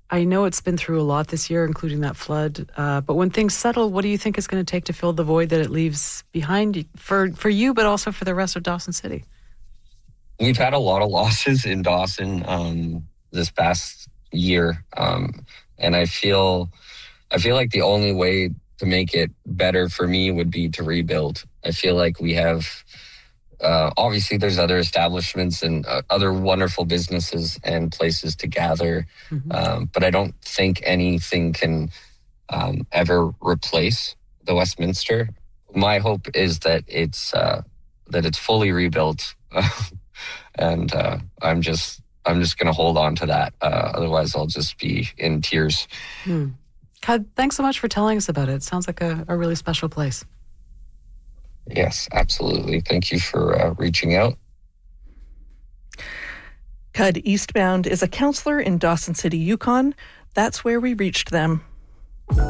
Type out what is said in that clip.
I know it's been through a lot this year, including that flood. But when things settle, what do you think it's going to take to fill the void that it leaves behind for you, but also for the rest of Dawson City? We've had a lot of losses in Dawson this past year, and I feel like the only way to make it better for me would be to rebuild. I feel like we have. Obviously, there's other establishments and other wonderful businesses and places to gather, but I don't think anything can ever replace the Westminster. My hope is that it's fully rebuilt, and I'm just going to hold on to that. Otherwise, I'll just be in tears. Cud, thanks so much for telling us about it. It sounds like a really special place. Yes, absolutely. Thank you for reaching out. Cud Eastbound is a councillor in Dawson City, Yukon. That's where we reached them.